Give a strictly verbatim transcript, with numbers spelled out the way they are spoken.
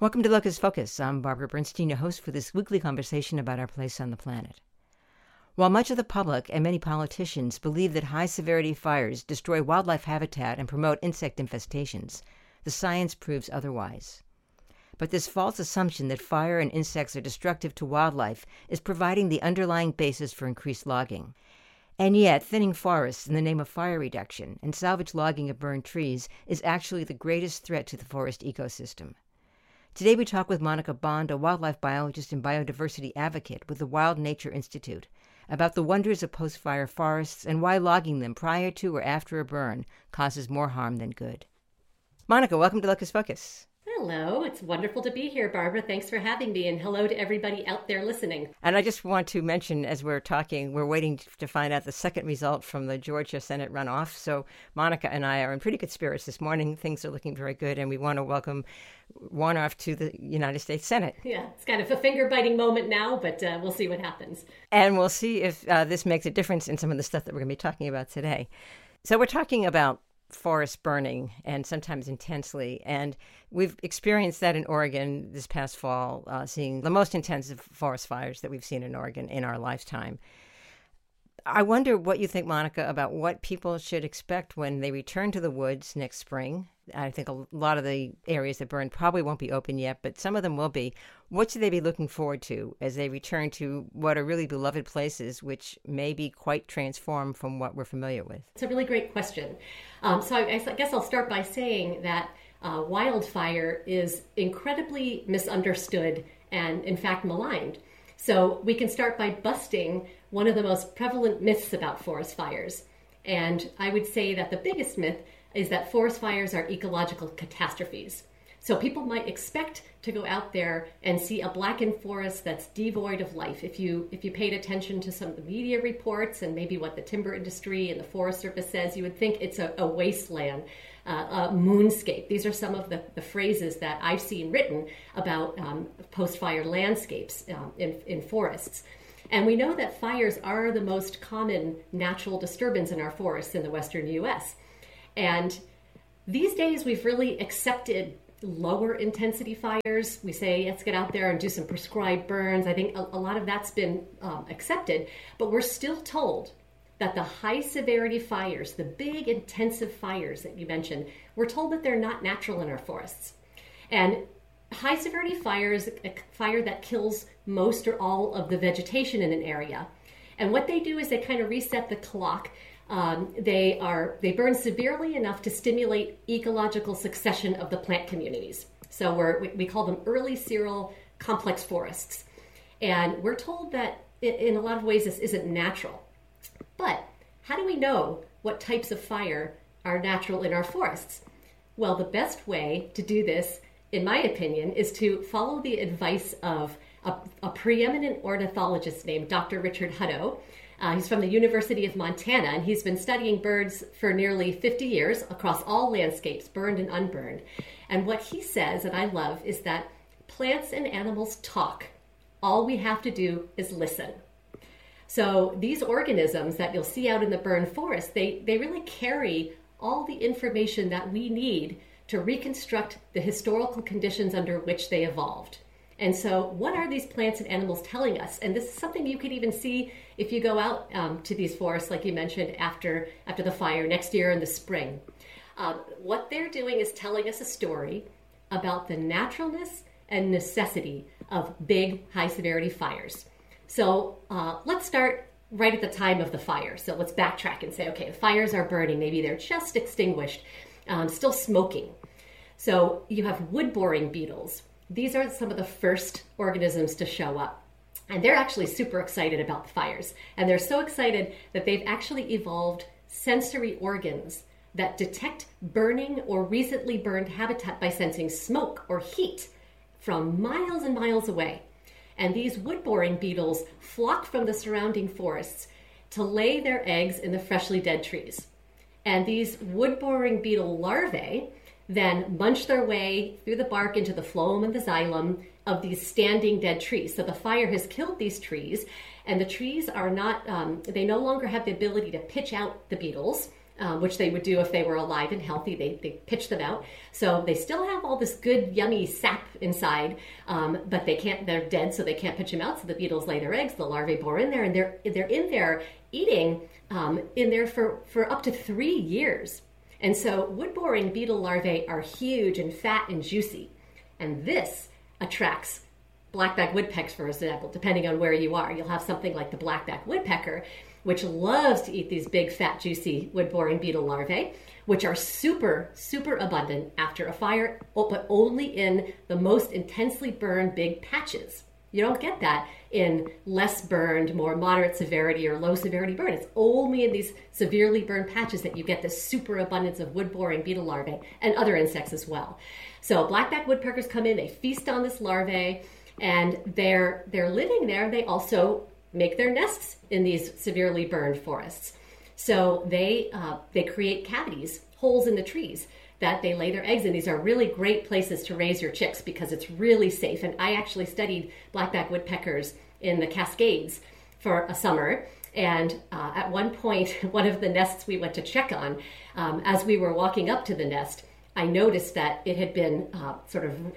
Welcome to Locust Focus. I'm Barbara Bernstein, your host for this weekly conversation about our place on the planet. While much of the public and many politicians believe that high-severity fires destroy wildlife habitat and promote insect infestations, the science proves otherwise. But this false assumption that fire and insects are destructive to wildlife is providing the underlying basis for increased logging. And yet, thinning forests in the name of fire reduction and salvage logging of burned trees is actually the greatest threat to the forest ecosystem. Today we talk with Monica Bond, a wildlife biologist and biodiversity advocate with the Wild Nature Institute, about the wonders of post-fire forests and why logging them prior to or after a burn causes more harm than good. Monica, welcome to Locust Focus. Hello, it's wonderful to be here, Barbara. Thanks for having me, and hello to everybody out there listening. And I just want to mention, as we're talking, we're waiting to find out the second result from the Georgia Senate runoff. So Monica and I are in pretty good spirits this morning. Things are looking very good, and we want to welcome Warnoff to the United States Senate. Yeah, it's kind of a finger-biting moment now, but uh, we'll see what happens. And we'll see if uh, this makes a difference in some of the stuff that we're going to be talking about today. So we're talking about forest burning, and sometimes intensely. And we've experienced that in Oregon this past fall, uh, seeing the most intensive forest fires that we've seen in Oregon in our lifetime. I wonder what you think, Monica, about what people should expect when they return to the woods next spring. I think a lot of the areas that burned probably won't be open yet, but some of them will be. What should they be looking forward to as they return to what are really beloved places, which may be quite transformed from what we're familiar with? It's a really great question. Um, so I, I guess I'll start by saying that uh, wildfire is incredibly misunderstood and, in fact, maligned. So we can start by busting one of the most prevalent myths about forest fires. And I would say that the biggest myth is that forest fires are ecological catastrophes. So people might expect to go out there and see a blackened forest that's devoid of life. If you if you paid attention to some of the media reports and maybe what the timber industry and the Forest Service says, you would think it's a, a wasteland, uh, a moonscape. These are some of the, the phrases that I've seen written about um, post-fire landscapes um, in, in forests. And we know that fires are the most common natural disturbance in our forests in the western U S. And these days we've really accepted lower intensity fires. We say, let's get out there and do some prescribed burns. I think a, a lot of that's been um, accepted, but we're still told that the high severity fires, the big intensive fires that you mentioned, we're told that they're not natural in our forests. And high severity fires, a fire that kills most or all of the vegetation in an area. And what they do is they kind of reset the clock. Um, they are they burn severely enough to stimulate ecological succession of the plant communities. So we're, we, we call them early seral complex forests. And we're told that in, in a lot of ways this isn't natural. But how do we know what types of fire are natural in our forests? Well, the best way to do this, in my opinion, is to follow the advice of a, a preeminent ornithologist named Doctor Richard Hutto. Uh, he's from the University of Montana, and he's been studying birds for nearly fifty years across all landscapes, burned and unburned. And what he says, and I love, is that plants and animals talk. All we have to do is listen. So these organisms that you'll see out in the burned forest, they, they really carry all the information that we need to reconstruct the historical conditions under which they evolved. And so what are these plants and animals telling us? And this is something you could even see if you go out um, to these forests, like you mentioned, after, after the fire next year in the spring. Um, what they're doing is telling us a story about the naturalness and necessity of big, high-severity fires. So uh, let's start right at the time of the fire. So let's backtrack and say, okay, the fires are burning. Maybe they're just extinguished, um, still smoking. So you have wood-boring beetles. These are some of the first organisms to show up. And they're actually super excited about the fires. And they're so excited that they've actually evolved sensory organs that detect burning or recently burned habitat by sensing smoke or heat from miles and miles away. And these wood-boring beetles flock from the surrounding forests to lay their eggs in the freshly dead trees. And these wood-boring beetle larvae then munch their way through the bark into the phloem and the xylem of these standing dead trees. So the fire has killed these trees, and the trees are not, um, they no longer have the ability to pitch out the beetles. um, which they would do if they were alive and healthy. They, they pitch them out. So they still have all this good, yummy sap inside, um, but they can't, they're dead, so they can't pitch them out. So the beetles lay their eggs, the larvae bore in there, and they're, they're in there eating um, in there for, for up to three years. And so wood-boring beetle larvae are huge and fat and juicy. And this attracts blackback woodpeckers, for example, depending on where you are. You'll have something like the blackback woodpecker, which loves to eat these big, fat, juicy wood-boring beetle larvae, which are super, super abundant after a fire, but only in the most intensely burned big patches. You don't get that in less burned, more moderate severity or low severity burn. It's only in these severely burned patches that you get this super abundance of wood-boring beetle larvae and other insects as well. So blackback woodpeckers come in, they feast on this larvae, and they're they're living there. They also make their nests in these severely burned forests. So they uh, they create cavities, holes in the trees that they lay their eggs in. These are really great places to raise your chicks because it's really safe. And I actually studied blackback woodpeckers in the Cascades for a summer. And uh, at one point, one of the nests we went to check on, um, as we were walking up to the nest, I noticed that it had been uh, sort of